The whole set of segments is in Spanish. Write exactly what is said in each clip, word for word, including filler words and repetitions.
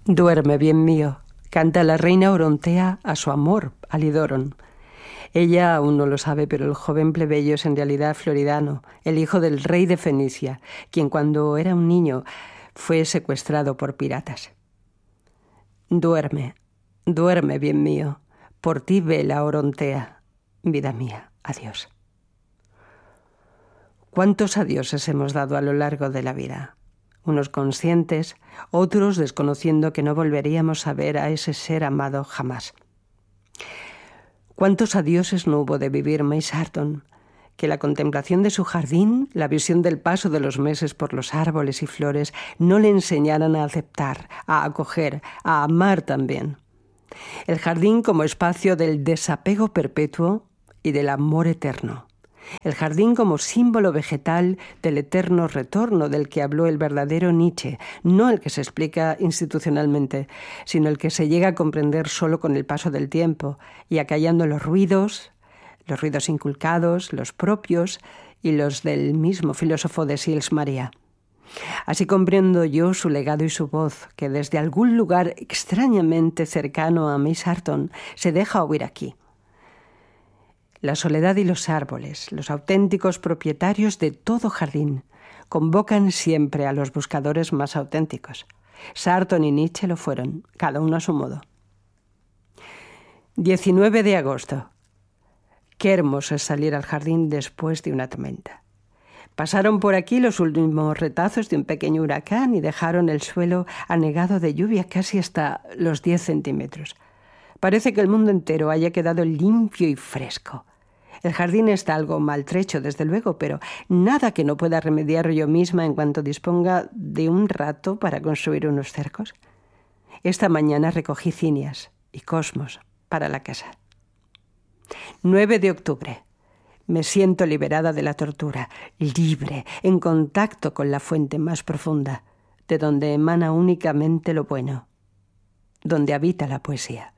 Duerme, bien mío, canta la reina Orontea a su amor, Alidoron. Ella aún no lo sabe, pero el joven plebeyo es en realidad Floridano, el hijo del rey de Fenicia, quien cuando era un niño fue secuestrado por piratas. Duerme, duerme, bien mío, por ti vela Orontea, vida mía, adiós. ¿Cuántos adioses hemos dado a lo largo de la vida? Unos conscientes, otros desconociendo que no volveríamos a ver a ese ser amado jamás. ¿Cuántos adioses no hubo de vivir May Sarton? Que la contemplación de su jardín, la visión del paso de los meses por los árboles y flores, no le enseñaran a aceptar, a acoger, a amar también. El jardín como espacio del desapego perpetuo y del amor eterno. El jardín como símbolo vegetal del eterno retorno del que habló el verdadero Nietzsche, no el que se explica institucionalmente, sino el que se llega a comprender solo con el paso del tiempo y acallando los ruidos, los ruidos inculcados, los propios y los del mismo filósofo de Sils Maria. Así comprendo yo su legado y su voz, que desde algún lugar extrañamente cercano a May Sarton se deja oír aquí. La soledad y los árboles, los auténticos propietarios de todo jardín, convocan siempre a los buscadores más auténticos. Sarton y Nietzsche lo fueron, cada uno a su modo. diecinueve de agosto. Qué hermoso es salir al jardín después de una tormenta. Pasaron por aquí los últimos retazos de un pequeño huracán y dejaron el suelo anegado de lluvia casi hasta los diez centímetros. Parece que el mundo entero haya quedado limpio y fresco. El jardín está algo maltrecho, desde luego, pero nada que no pueda remediar yo misma en cuanto disponga de un rato para construir unos cercos. Esta mañana recogí cinias y cosmos para la casa. nueve de octubre. Me siento liberada de la tortura, libre, en contacto con la fuente más profunda, de donde emana únicamente lo bueno, donde habita la poesía.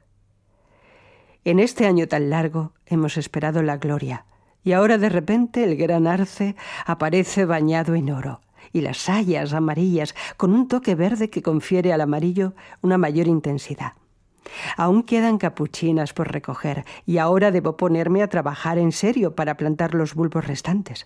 En este año tan largo hemos esperado la gloria, y ahora de repente el gran arce aparece bañado en oro, y las sayas amarillas con un toque verde que confiere al amarillo una mayor intensidad. Aún quedan capuchinas por recoger, y ahora debo ponerme a trabajar en serio para plantar los bulbos restantes.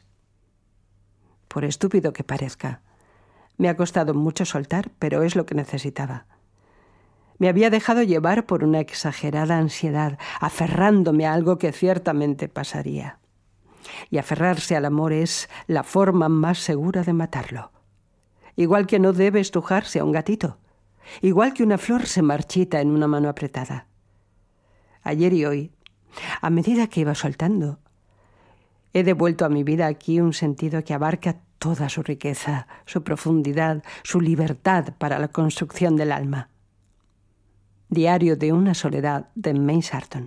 Por estúpido que parezca, me ha costado mucho soltar, pero es lo que necesitaba. Me había dejado llevar por una exagerada ansiedad, aferrándome a algo que ciertamente pasaría. Y aferrarse al amor es la forma más segura de matarlo. Igual que no debe estrujarse a un gatito. Igual que una flor se marchita en una mano apretada. Ayer y hoy, a medida que iba soltando, he devuelto a mi vida aquí un sentido que abarca toda su riqueza, su profundidad, su libertad para la construcción del alma. Diario de una soledad de May Sarton.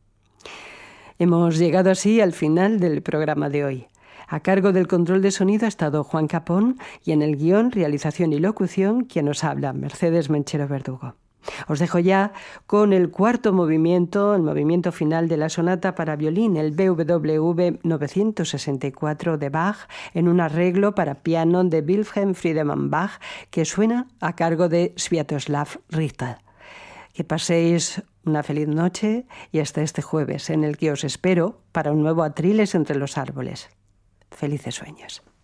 Hemos llegado así al final del programa de hoy. A cargo del control de sonido ha estado Juan Capón y en el guión, realización y locución, quien nos habla, Mercedes Menchero Verdugo. Os dejo ya con el cuarto movimiento, el movimiento final de la sonata para violín, el B W V novecientos sesenta y cuatro de Bach, en un arreglo para piano de Wilhelm Friedemann Bach, que suena a cargo de Sviatoslav Richter. Que paséis una feliz noche y hasta este jueves, en el que os espero para un nuevo Atriles entre los árboles. Felices sueños.